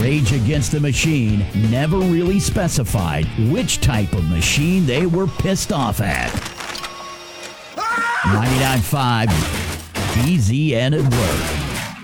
Rage Against the Machine never really specified which type of machine they were pissed off at. 99.5 BZN at Work.